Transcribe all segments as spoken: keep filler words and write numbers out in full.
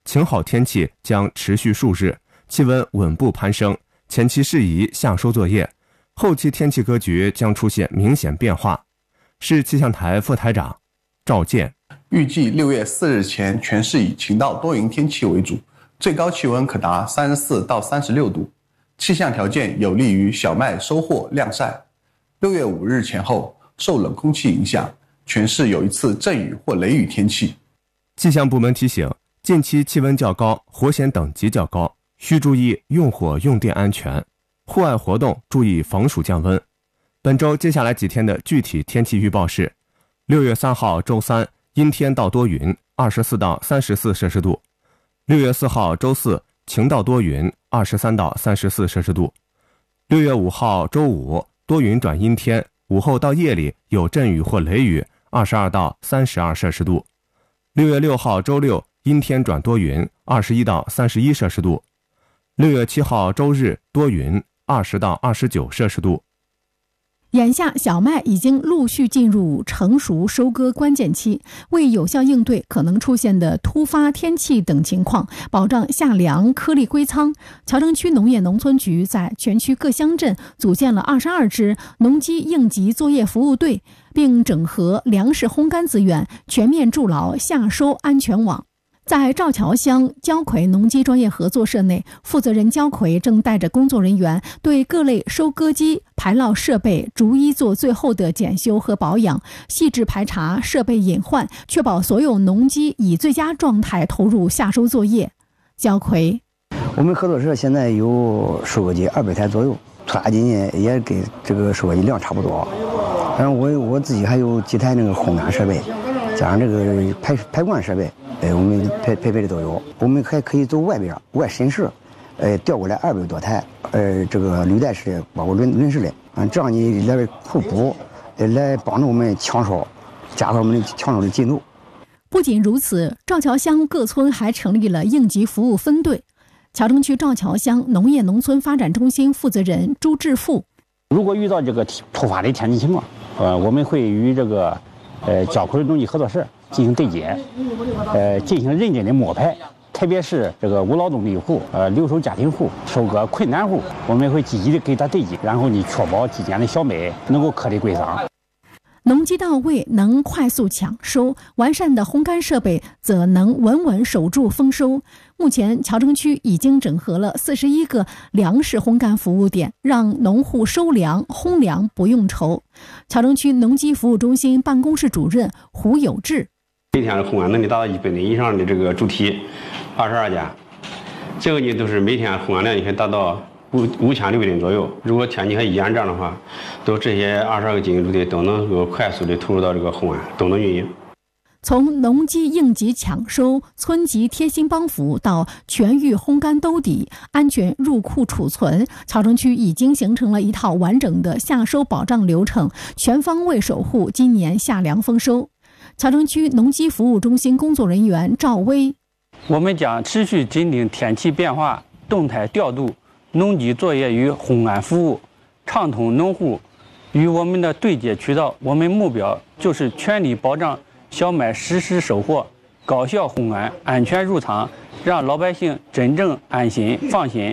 晴好天气将持续数日，气温稳步攀升，前期适宜夏收作业，后期天气格局将出现明显变化。市气象台副台长赵健， 预计六月四日前全市以晴到多云天气为主，最高气温可达三十四到三十六度，气象条件有利于小麦收获晾晒。六月五日前后，受冷空气影响，全市有一次阵雨或雷雨天气。 气象部门提醒，近期气温较高，火险等级较高，需注意用火用电安全，户外活动注意防暑降温。本周接下来几天的具体天气预报是：六月三号周三，阴天到多云，二十四到三十四摄氏度；六月四号周四，晴到多云，二十三到三十四摄氏度；六月五号周五，多云转阴天，午后到夜里有阵雨或雷雨，二十二到三十二摄氏度；六月六号周六，阴天转多云，二十一到三十一摄氏度；六月七号周日，多云，二十到二十九摄氏度。 眼下小麦已经陆续进入成熟收割关键期，为有效应对可能出现的突发天气等情况，保障夏粮颗粒归仓，乔城区农业农村局在全区各乡镇组建了二十二支农机应急作业服务队，并整合粮食烘干资源，全面筑牢夏收安全网。在赵桥乡焦葵农机专业合作社内，负责人焦葵正带着工作人员对各类收割机、排涝设备逐一做最后的检修和保养，细致排查设备隐患，确保所有农机以最佳状态投入夏收作业。焦葵， 我们合作社现在有收割机二百台左右，拖拉机呢也跟这个收割机量差不多。然后我我自己还有几台那个烘干设备，加上这个排排灌设备。哎，我们配配备的都有，我们还可以走外边外深式，呃，调过来二百多台，呃，这个履带式的，包括轮轮式的，啊，这样你来互补，呃，来帮助我们抢收，加快我们的抢收的进度。 不仅如此，赵桥乡各村还成立了应急服务分队。乔城区赵桥乡农业农村发展中心负责人朱志富， 如果遇到这个突发的天气情况，呃，我们会与这个呃焦葵农机合作社进行对接，呃，进行认真的摸排，特别是这个无劳动力户、呃留守家庭户、收割困难户，我们会积极的给他对接，然后呢，确保期间的小麦能够颗粒归仓。 农机到位，能快速抢收；完善的烘干设备则能稳稳守住丰收。目前，乔城区已经整合了四十一个粮食烘干服务点，让农户收粮、烘粮不用愁。乔城区农机服务中心办公室主任胡有志， 每天的烘干能力达到一百吨以上的这个主体二十二家，这个呢都是每天烘干量也可以达到五五千六百吨左右。如果天气还炎热的话，都这些二十二个经营主体都能够快速的投入到这个烘干，都能运营。 从农机应急抢收、村级贴心帮扶到全域烘干兜底、安全入库储存，乔城区已经形成了一套完整的夏收保障流程，全方位守护今年夏粮丰收。乔城区农机服务中心工作人员赵威， 我们将持续紧盯天气变化，动态调度农机作业与烘干服务，畅通农户与我们的对接渠道。我们目标就是全力保障小麦实时收获，高效烘干，安全入仓，让老百姓真正安心放心。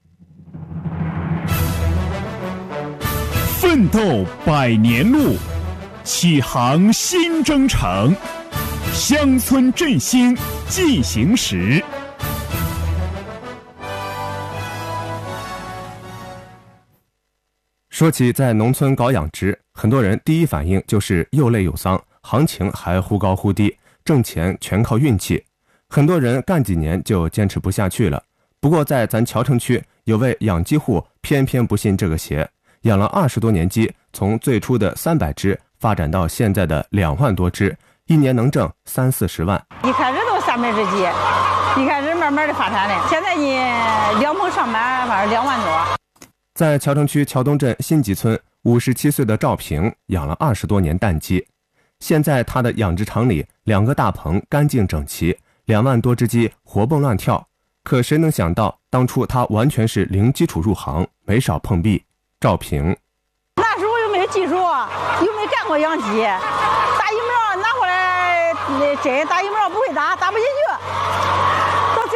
奋斗百年路，启航新征程，乡村振兴进行时。 说起在农村搞养殖，很多人第一反应就是又累又丧，行情还忽高忽低，挣钱全靠运气，很多人干几年就坚持不下去了。不过在咱乔城区，有位养鸡户偏偏不信这个邪，养了二十多年鸡，从最初的三百只发展到现在的两万多只，一年能挣三四十万。 一开始都三百只鸡，一开始慢慢的发展的，现在呢两棚上班，反正两万多。 在乔城区乔东镇新集村，五十七岁的赵平养了二十多年蛋鸡，现在他的养殖场里两个大棚干净整齐，两万多只鸡活蹦乱跳。可谁能想到，当初他完全是零基础入行，没少碰壁。赵平， 那时候又没有技术，又没干过养鸡，打疫苗拿回来针打疫苗不会打，打不进去。到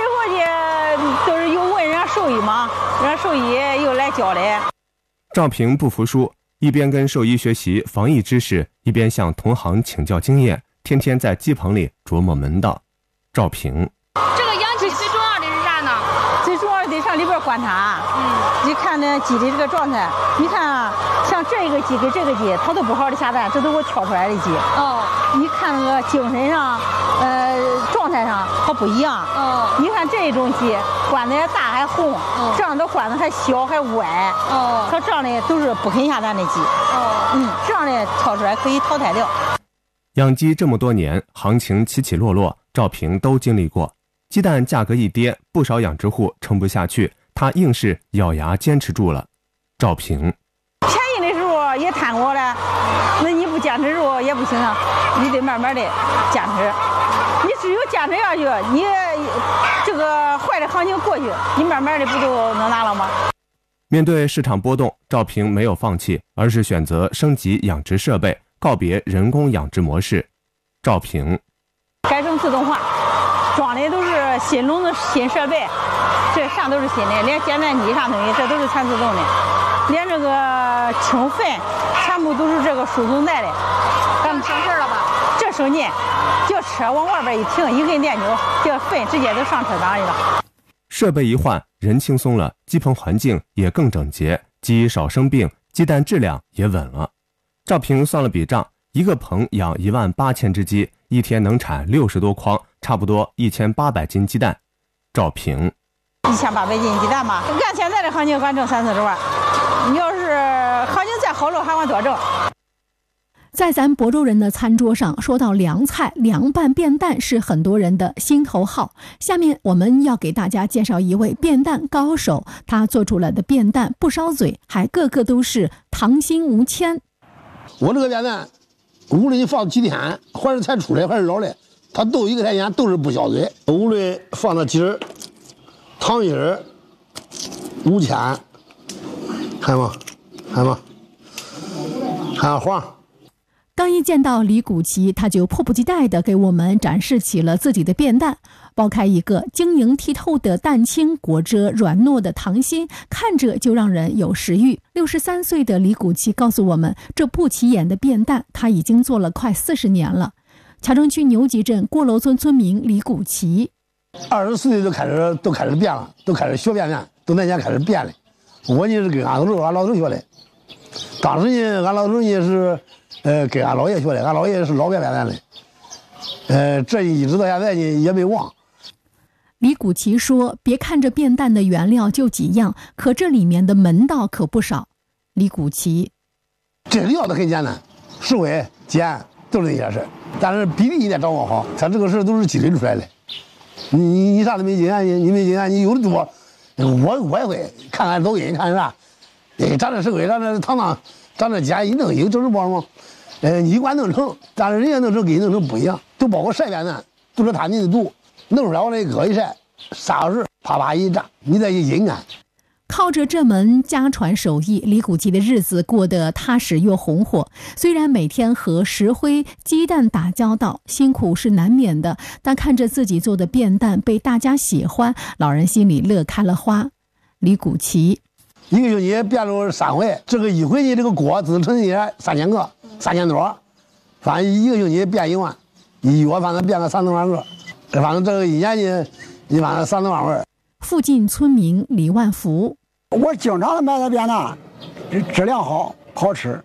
让兽医又来教嘞。 赵平不服输，一边跟兽医学习防疫知识，一边向同行请教经验，天天在鸡棚里琢磨门道。赵平， 这个养鸡最重要的是啥呢？ 最重要的得上里边观察，嗯，你看那鸡的这个状态，你看啊，像这个鸡跟这个鸡，它都不好的下蛋，这都我挑出来的鸡。哦，你看那个精神上，呃，状态上它不一样。哦，你看这种鸡，管子也大还红，哦，这样的管子还小还歪。哦，它这样的都是不肯下蛋的鸡。哦，嗯，这样的挑出来可以淘汰掉。 养鸡这么多年，行情起起落落，赵平都经历过。鸡蛋价格一跌，不少养殖户撑不下去，他硬是咬牙坚持住了。赵平， 便宜的时候也贪过了，那你不坚持住也不行啊，你得慢慢的坚持。你只有坚持下去，你这个坏的行情过去，你慢慢的不就能拿了吗？ 面对市场波动，赵平没有放弃，而是选择升级养殖设备，告别人工养殖模式。赵平， 改成自动化，装的都是新笼的新设备，这啥都是新的，连检蛋机啥东西这都是全自动的，连这个清粪全部都是这个输送带的， 咱们省事了吧？ 这省劲，叫车往外边一停，一根电钮，这粪直接都上车缸里了。 设备一换，人轻松了，鸡棚环境也更整洁，鸡少生病，鸡蛋质量也稳了。赵平算了笔账，一个棚养一万八千只鸡，一天能产六十多筐，差不多一千八百斤鸡蛋。赵平， 一千八百斤鸡蛋嘛，按现在的行情，俺挣三四十万。你要是行情再好了，还往多挣。 在咱亳州人的餐桌上，说到凉菜，凉拌便蛋是很多人的心头好。下面我们要给大家介绍一位便蛋高手，他做出来的便蛋不烧嘴，还个个都是糖心无铅。 我这个便蛋，无论你放几天，还是才出来还是老的，它都一个天前都是不消嘴。无论放到鸡儿、糖心儿、无铅，看吗？看吗？看黄。 刚一见到李古奇，他就迫不及待地给我们展示起了自己的便蛋，剥开一个晶莹剔透的蛋清，裹着软糯的糖心，看着就让人有食欲。六十三岁的李古奇告诉我们，这不起眼的便蛋他已经做了快四十年了。乔城区牛集镇郭楼村村民李古奇， 二十岁就开始都开始变了，都开始学便蛋，都那年开始变了。我呢是跟俺老头俺老头学的，当时呢俺老头呢是呃跟俺姥爷学的，俺姥爷是老便便蛋的，呃这一直到现在呢也没忘。 李古奇说，别看这便蛋的原料就几样，可这里面的门道可不少。李古奇， 这料都很简单，实惠简都是那些事，但是比例你得掌握好，他这个事都是积累出来的。你你你啥都没经验，你你没经验，你有的多，我我也会看看抖音，看啥，哎，咱这实惠，咱这糖糖，咱这简一弄有就是包吗？呃，一管弄成，但是人家弄成跟你弄成不一样，都包括晒便蛋，都是他们的度，弄出来往那搁一晒，三小时啪啪一炸，你再一阴干。 靠着这门家传手艺，李古奇的日子过得踏实又红火。虽然每天和石灰、鸡蛋打交道，辛苦是难免的，但看着自己做的便蛋被大家喜欢，老人心里乐开了花。李古奇， 一个星期变了三回，这个一回你这个锅自成也三千个，三千多，反正一个星期变一万，一月反正变个三四万个，反正这个一年呢，一般三四万味。 附近村民李万福， 我经常买的便蛋，质量好，好吃。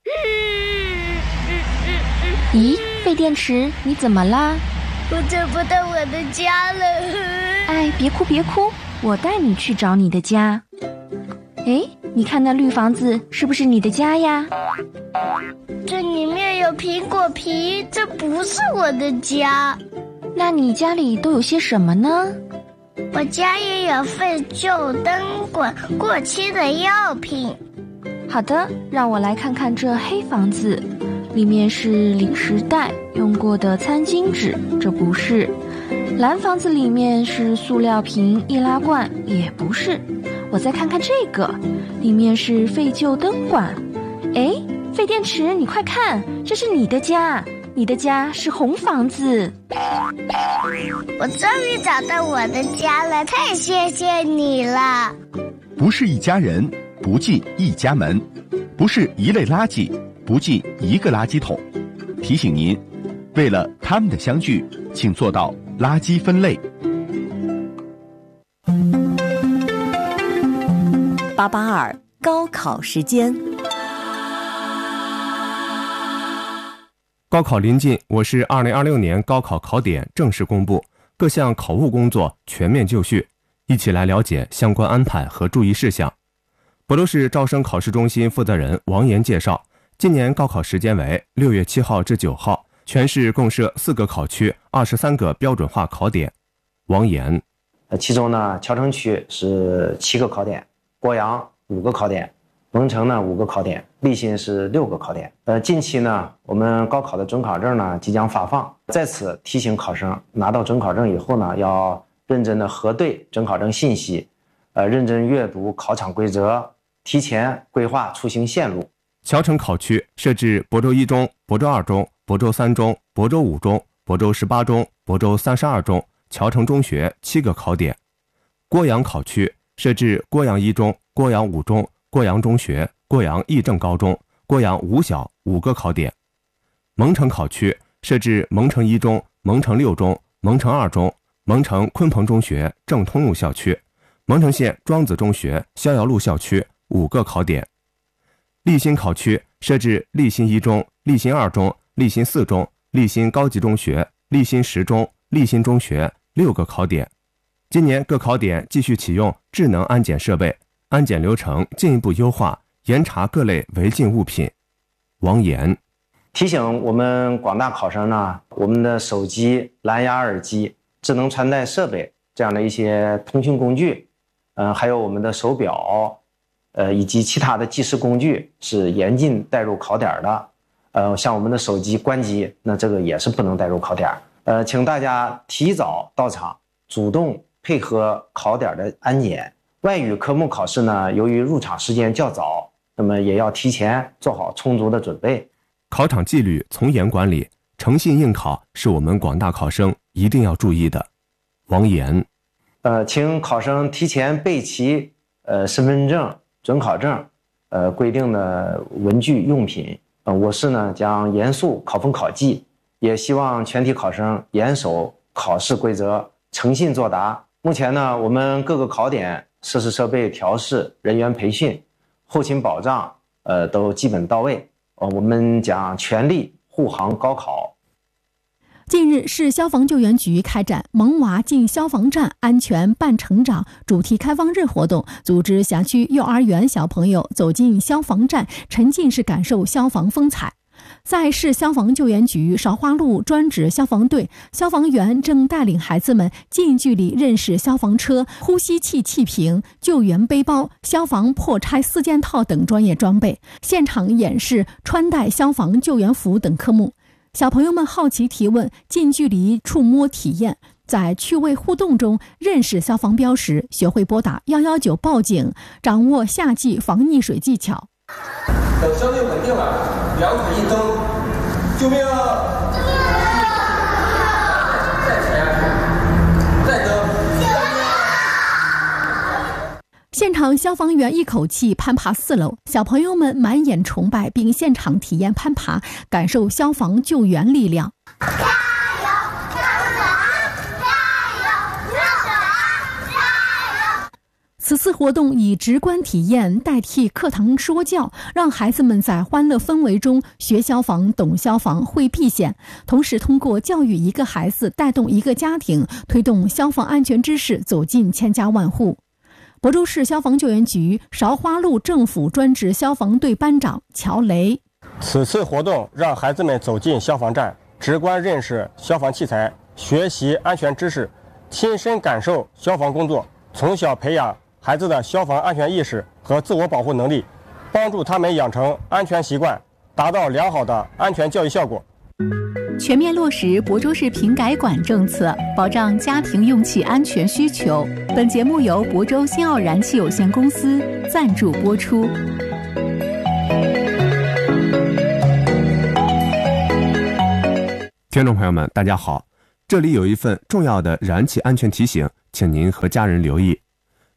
咦，废电池，你怎么啦？ 我找不到我的家了。 哎，别哭别哭，我带你去找你的家。哎，你看那绿房子是不是你的家呀？ 这里面有苹果皮，这不是我的家。 那你家里都有些什么呢？ 我家也有废旧灯管、过期的药品。 好的，让我来看看这黑房子，里面是零食袋、用过的餐巾纸，这不是。蓝房子里面是塑料瓶、易拉罐，也不是。我再看看这个，里面是废旧灯管。哎，废电池，你快看，这是你的家，你的家是红房子。 我终于找到我的家了，太谢谢你了。 不是一家人，不进一家门；不是一类垃圾，不进一个垃圾桶。提醒您，为了他们的相聚，请做到垃圾分类。 八八二高考时间。 高考临近，我市二零二六年高考考点正式公布，各项考务工作全面就绪。一起来了解相关安排和注意事项。亳州市招生考试中心负责人王岩介绍，今年高考时间为六月七号至九号，全市共设四个考区，二十三个标准化考点。王岩， 呃，其中呢，谯城区是七个考点，郭阳五个考点，蒙城呢五个考点，立新是六个考点。呃，近期呢，我们高考的准考证呢即将发放，在此提醒考生，拿到准考证以后呢，要认真的核对准考证信息，呃，认真阅读考场规则，提前规划出行线路。 谯城考区设置亳州一中、亳州二中、亳州三中、亳州五中、亳州十八中、亳州三十二中、谯城中学七个考点。郭阳考区设置郭阳一中、郭阳五中、郭阳中学、郭阳义政高中、郭阳五小五个考点。蒙城考区设置蒙城一中、蒙城六中、蒙城二中、蒙城鲲鹏中学正通路校区、蒙城县庄子中学逍遥路校区五个考点。立新考区设置立新一中、立新二中、立新四中、立新高级中学、立新十中、立新中学六个考点。今年各考点继续启用智能安检设备，安检流程进一步优化，严查各类违禁物品。王岩， 提醒我们广大考生呢，我们的手机、蓝牙耳机、智能穿戴设备这样的一些通讯工具，呃，还有我们的手表，呃，以及其他的计时工具是严禁带入考点的。呃，像我们的手机关机，那这个也是不能带入考点。呃，请大家提早到场，主动配合考点的安检。外语科目考试呢，由于入场时间较早，那么也要提前做好充足的准备。 考场纪律从严管理，诚信应考是我们广大考生一定要注意的。王岩， 呃，请考生提前备齐呃身份证、准考证，呃规定的文具用品。呃，我市呢将严肃考风考纪，也希望全体考生严守考试规则，诚信作答。目前呢，我们各个考点设施设备调试、人员培训、后勤保障，呃，都基本到位。呃，我们将全力护航高考。 近日，市消防救援局开展萌娃进消防站安全伴成长主题开放日活动，组织辖区幼儿园小朋友走进消防站，沉浸式感受消防风采。在市消防救援局韶华路专职消防队，消防员正带领孩子们近距离认识消防车、呼吸器气瓶、救援背包、消防破拆四件套等专业装备，现场演示穿戴消防救援服等科目。小朋友们好奇提问，近距离触摸体验，在趣味互动中认识消防标识，学会拨打一一九报警，掌握夏季防溺水技巧。 等相对稳定了，两腿一蹬，救命啊！再前，再蹬。 现场消防员一口气攀爬四楼，小朋友们满眼崇拜，并现场体验攀爬，感受消防救援力量。此次活动以直观体验代替课堂说教，让孩子们在欢乐氛围中学消防、懂消防、会避险，同时通过教育一个孩子带动一个家庭，推动消防安全知识走进千家万户。亳州市消防救援局韶华路政府专职消防队班长乔雷， 此次活动让孩子们走进消防站，直观认识消防器材，学习安全知识，亲身感受消防工作，从小培养孩子的消防安全意识和自我保护能力，帮助他们养成安全习惯，达到良好的安全教育效果。 全面落实亳州市瓶改管政策，保障家庭用气安全需求。本节目由亳州新奥燃气有限公司赞助播出。 听众朋友们，大家好，这里有一份重要的燃气安全提醒，请您和家人留意。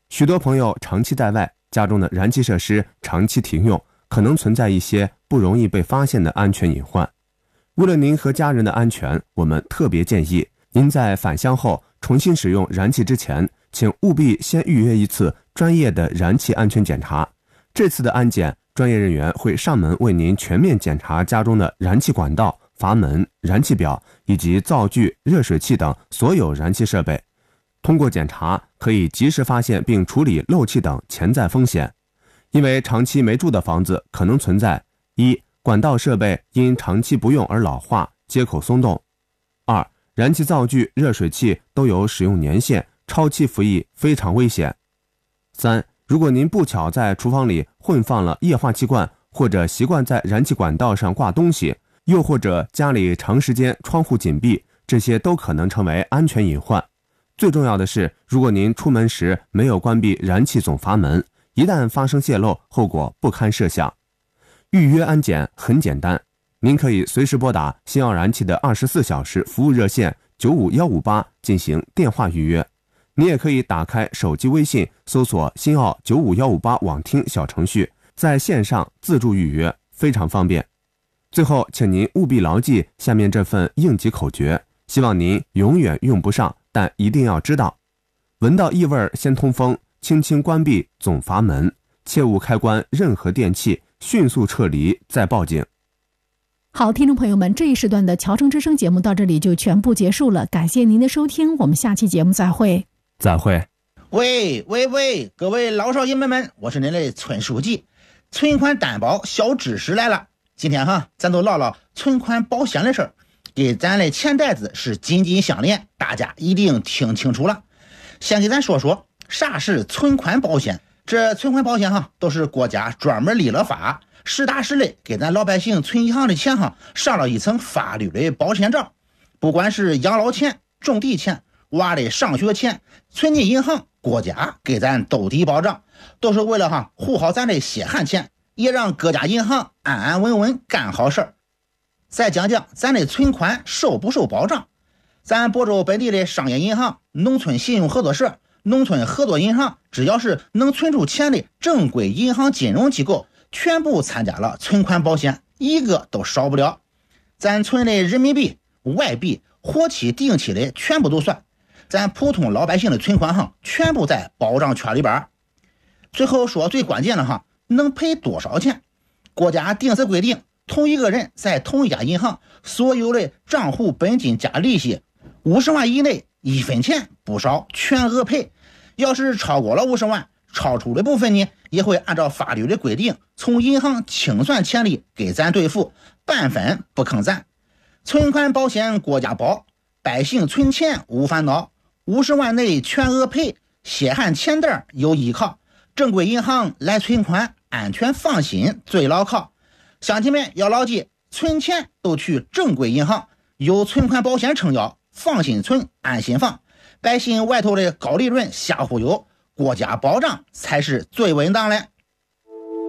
许多朋友长期在外，家中的燃气设施长期停用，可能存在一些不容易被发现的安全隐患。为了您和家人的安全，我们特别建议您在返乡后重新使用燃气之前，请务必先预约一次专业的燃气安全检查。这次的安检，专业人员会上门为您全面检查家中的燃气管道、阀门、燃气表以及灶具、热水器等所有燃气设备。通过检查，可以及时发现并处理漏气等潜在风险。因为长期没住的房子可能存在：一、管道设备因长期不用而老化，接口松动；二、燃气灶具、热水器都有使用年限，超期服役非常危险；三、如果您不巧在厨房里混放了液化气罐，或者习惯在燃气管道上挂东西，又或者家里长时间窗户紧闭，这些都可能成为安全隐患。最重要的是，如果您出门时没有关闭燃气总阀门，一旦发生泄漏，后果不堪设想。预约安检很简单，您可以随时拨打新奥燃气的二十四小时服务热线九五一五八进行电话预约。你也可以打开手机微信，搜索新奥九五一五八网听小程序，在线上自助预约，非常方便。最后，请您务必牢记下面这份应急口诀，希望您永远用不上，但一定要知道：闻到异味先通风，轻轻关闭总阀门，切勿开关任何电器，迅速撤离再报警。 好，听众朋友们，这一时段的侨城之声节目到这里就全部结束了，感谢您的收听，我们下期节目再会。 再会。 喂喂喂，各位老少爷们们，我是您的村书记。存款担保小知识来了，今天哈，咱都唠唠存款保险的事儿，给咱的钱袋子是紧紧相连，大家一定听清楚了。先给咱说说啥是存款保险。这存款保险哈，都是国家专门立了法，实打实的给咱老百姓存银行的钱哈，上了一层法律的保险罩。不管是养老钱、种地钱、娃的上学钱，存进银行，国家给咱兜底保障，都是为了哈护好咱的血汗钱，也让各家银行安安稳稳干好事儿。再讲讲咱的存款受不受保障。咱亳州本地的商业银行、农村信用合作社、农村合作银行，只要是能存出钱的正规银行金融机构，全部参加了存款保险，一个都少不了。咱存的人民币、外币、活期、定期的全部都算，咱普通老百姓的存款哈，全部在保障圈里边。最后说最关键的哈，能赔多少钱？国家定死规定，同一个人在同一家银行所有的账户本金加利息五十万以内，一分钱不少，全额赔。要是超过了五十万，超出的部分呢，也会按照法律的规定，从银行清算钱利给咱兑付，半分不坑咱。存款保险国家保，百姓存钱无烦恼，五十万内全额赔，血汗钱袋有依靠，正规银行来存款，安全放心最牢靠。乡亲们要牢记，存钱都去正规银行，有存款保险撑腰，放心存，安心放。百姓外头的高利润瞎忽悠，国家保障才是最稳当的。